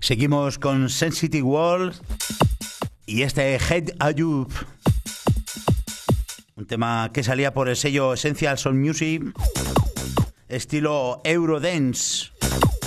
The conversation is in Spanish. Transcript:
Seguimos con Sensitive World y este Head Ayub, un tema que salía por el sello Essential Soul Music, estilo Eurodance.